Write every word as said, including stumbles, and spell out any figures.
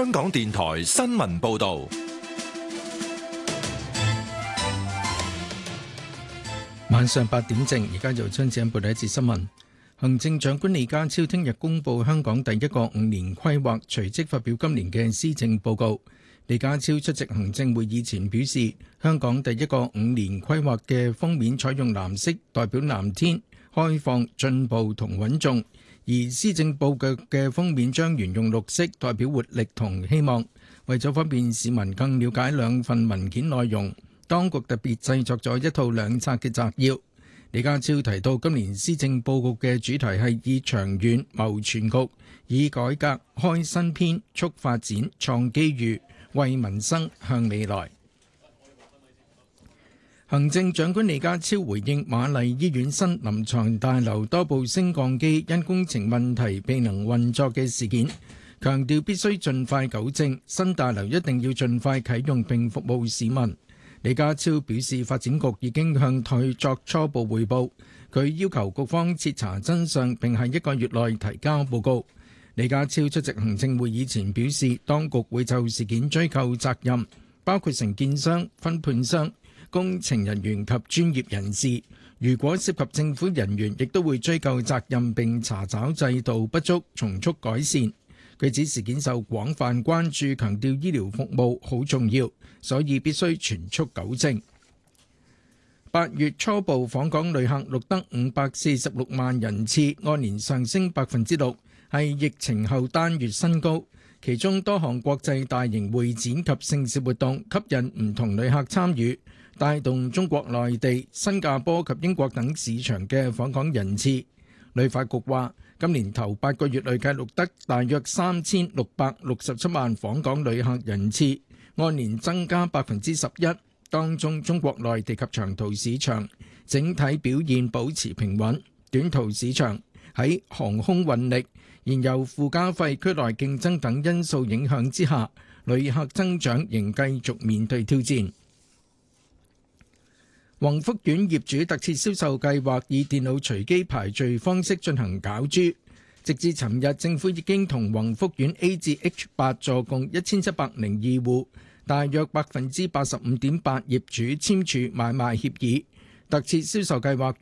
香港電台新聞報道。 晚上八點正，而家就將請報道一節新聞。行政長官李家超聽日公布香港第一個五年規劃，隨即發表今年嘅施政報告。李家超出席行政會議前表示，香港第一個五年規劃嘅封面採用藍色，代表藍天、開放、進步同穩重；而施政報告嘅封面將沿用綠色，代表活力同希望。為咗方便市民更了解兩份文件內容，當局特別製作咗一套兩冊嘅摘要。李家超提到，今年施政報告嘅主題係以長遠謀全局，以改革開新篇，促發展、創機遇，為民生向未來。行政長官李家超回應瑪麗醫院新臨床大樓多部升降機因工程問題未能運作嘅事件，強調必須盡快糾正，新大樓一定要盡快啟用並服務市民。李家超表示，發展局已經向佢作初步彙報，佢要求局方徹查真相，並喺一個月內提交報告。李家超出席行政會議前表示，當局會就事件追究責任，包括承建商、分判商、工程人員及專業人士。如果涉及政府人員，亦都會追究責任並查找制度不足，從速改善。佢指事件受廣泛關注，強調醫療服務好重要，所以必須全速糾正。八月初步訪港旅客錄得五百四十六萬人次，按年上升百分之六，係疫情後單月新高。其中多項國際大型會展及盛事活動吸引唔同旅客參與，帶動中國內地、新加坡及英國等市場嘅訪港人次。旅發局話，今年頭八個月累計錄得大約三千六百六十七萬訪港旅客人次，按年增加百分之十一。當中中國內地及長途市場整體表現保持平穩，短途市場喺航空運力、燃油附加費、區內競爭等因素影響之下，旅客增長仍繼續面對挑戰。宏福苑業主特設銷售計劃以電腦隨機排序方式進行攪珠，直至尋日，政府已經同宏福苑 A 至 H 八座共一千七百零二戶，大約百分之八十五點八業主簽署買賣協議。特設銷售計劃